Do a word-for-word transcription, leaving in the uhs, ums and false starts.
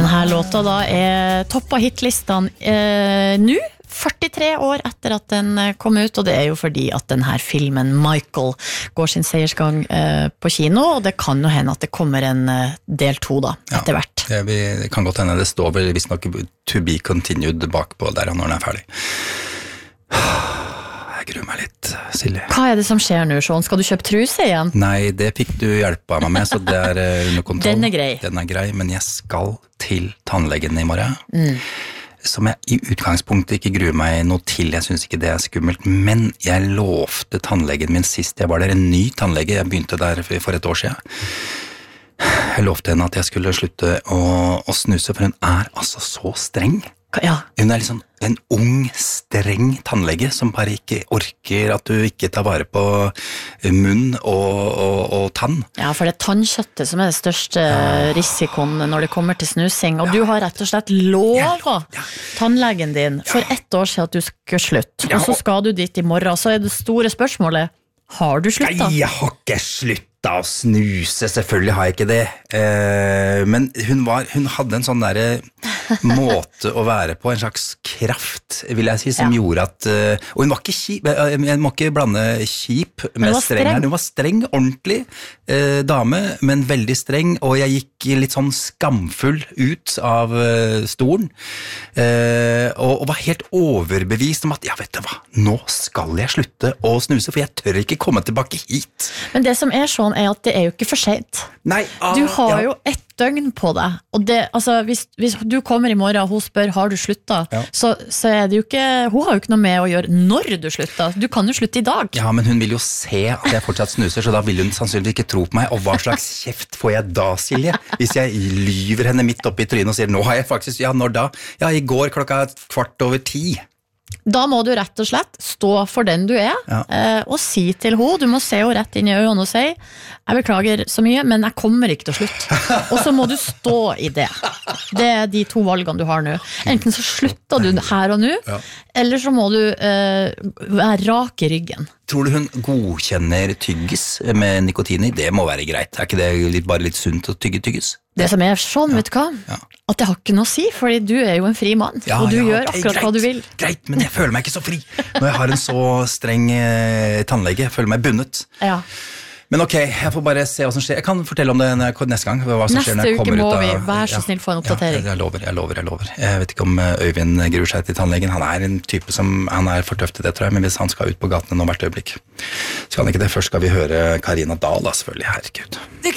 Denne låta da er toppet hitlistene eh, nå, førtitre år etter at den kom ut, og det er jo fordi at denne filmen Michael går sin seiersgang eh, på kino, og det kan jo hende at det kommer en eh, del to da, etter hvert. Ja, det, det kan godt hende, det står vel visst nok to be continued bakpå der når den er ferdig. Jeg gruer meg litt, Silje. Hva er det som skjer nå, Sean? Skal du kjøpe truse igjen? Nei, det fikk du hjelp av meg med, så det er uh, under kontroll. Den er grei. Den er grei, men jeg skal til tannlegen i morgen. Mm. Som jeg i utgangspunktet ikke gruer meg noe til, jeg synes ikke det er skummelt, men jeg lovte tannlegen min sist jeg var der, en ny tannlege, jeg begynte der for et år siden. Jeg lovte henne at jeg skulle slutte å, å snuse, for hun er altså så streng. Ja. Hun er liksom en ung, streng tannlege som bare ikke orker at du ikke tar vare på munn og, og, og tann. Ja, for det er tannkjøttet som er det største ja. risikoen når det kommer til snusing, og ja. du har rett og slett lovet ja. ja. tannlegen din for ja. ett år siden at du skal slutte, ja. og så skal du dit i morgen, så er det store spørsmålet, har du sluttet? Nei, jeg har ikke sluttet å snuse, selvfølgelig har jeg ikke det. Eh, men hun, var, hun hadde en sånn der måte å være på, en slags kraft, vil jeg si, som ja. gjorde at... Uh, og hun var ikke kjip, jeg må ikke blande kjip med streng her. Hun var streng, ordentlig uh, dame, men veldig streng, og jeg gikk litt sånn skamfull ut av uh, stolen, uh, og, og var helt overbevist om at, ja, vet du hva, nå skal jeg slutte å snuse, for jeg tør ikke komme tilbake hit. Men det som er sånn, er at det er jo ikke for sent. Nei, ah, du har ja. jo ett døgn på deg, og det, altså, hvis, hvis du kommer i morgen og hun spør, har du sluttet? Ja. Så, så er det jo ikke, hun har jo ikke noe med å gjøre når du slutter. Du kan jo slutte i dag. Ja, men hun vil jo se at jeg fortsatt snuser, så da vil hun sannsynligvis ikke tro på meg, og hva slags kjeft får jeg da, Silje? Hvis jeg lyver henne midt oppe i trynet og sier, nå har jeg faktisk, ja, når da? Ja, i går klokka kvart over ti. Da må du rett og slett stå for den du er, ja. eh, og si til henne, du må se henne rett inn i øynene og si, jeg beklager så mye, men jeg kommer ikke til å slutte. Og så må du stå i det. Det er de to valgene du har nå. Enten så slutter du her og nå, ja. eller så må du eh, være rak i ryggen. Tror du hun godkjenner tyggis med nikotin i? Det må være greit. Er ikke det litt, bare litt sunt å tygge tyggis? Det som er sånn, ja. vet du hva? Ja. At det har ikke noe å si, fordi du er jo en fri mann, ja, og du ja, gjør akkurat greit, hva du vil. Greit, men jeg føler meg ikke så fri når jeg har en så streng eh, tannlege. Jeg føler meg bundet. Ja. Men ok, jeg får bare se hva som skjer. Jeg kan fortelle om det neste gang. Hva som neste skjer når jeg uke må av, vi, vær så snill, få en oppdatering. Ja, jeg lover, jeg lover, jeg lover. Jeg vet ikke om Øyvind gruer seg til tannlegen. Han er en type som, han er for tøft til det, tror jeg, men hvis han skal ut på gatene nå hvert øyeblikk, så kan ikke det. Først skal vi høre Karina Dahl, da, selvfølgelig, herregud.